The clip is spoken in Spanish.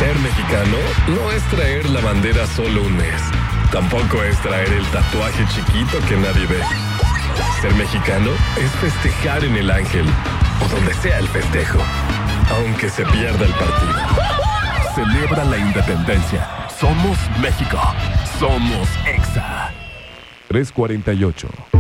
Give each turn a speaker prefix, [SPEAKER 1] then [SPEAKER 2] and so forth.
[SPEAKER 1] Ser mexicano no es traer la bandera solo un mes. Tampoco es traer el tatuaje chiquito que nadie ve. Ser mexicano es festejar en el Ángel o donde sea el festejo, aunque se pierda el partido.
[SPEAKER 2] Celebra la independencia. Somos México. Somos EXA. 348